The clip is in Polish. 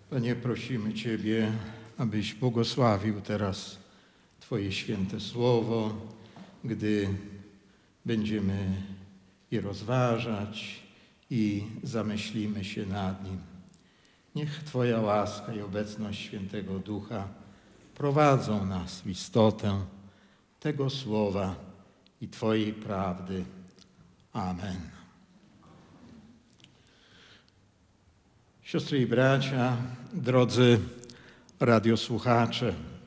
Panie, prosimy Ciebie, abyś błogosławił teraz Twoje święte słowo, gdy będziemy je rozważać i zamyślimy się nad nim. Niech Twoja łaska i obecność Świętego Ducha prowadzą nas w istotę tego słowa i Twojej prawdy. Amen. Siostry i bracia, drodzy radiosłuchacze,